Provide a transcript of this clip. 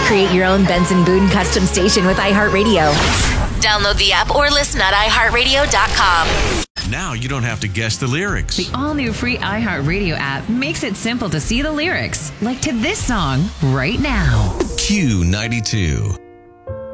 Create your own Benson Boone custom station with iHeartRadio. Download the app or listen at iHeartRadio.com. Now you don't have to guess the lyrics. The all-new free iHeartRadio app makes it simple to see the lyrics, like to this song right now. Q92.